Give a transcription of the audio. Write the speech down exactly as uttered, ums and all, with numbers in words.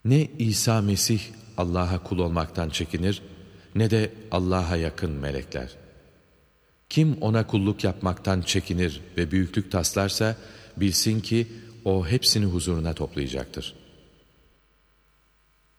Ne İsa Mesih Allah'a kul olmaktan çekinir, ne de Allah'a yakın melekler. Kim ona kulluk yapmaktan çekinir ve büyüklük taslarsa, bilsin ki o hepsini huzuruna toplayacaktır.